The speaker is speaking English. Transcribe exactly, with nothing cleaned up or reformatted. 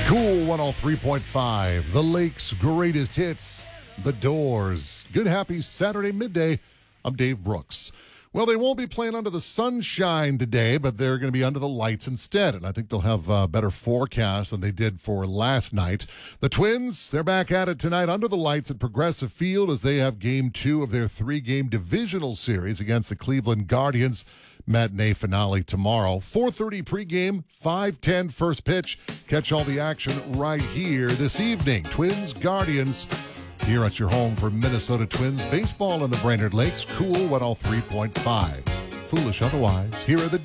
Cool one oh three point five, the Lake's greatest hits, The Doors. Good, happy Saturday midday. I'm Dave Brooks. Well, they won't be playing under the sunshine today, but they're going to be under the lights instead, and I think they'll have a better forecast than they did for last night. The Twins, they're back at it tonight under the lights at Progressive Field as they have game two of their three-game divisional series against the Cleveland Guardians. Matinee finale tomorrow. four thirty pregame, five ten first pitch. Catch all the action right here this evening. Twins, Guardians, here at your home for Minnesota Twins baseball in the Brainerd Lakes. Cool one oh three point five. Foolish otherwise. Here are the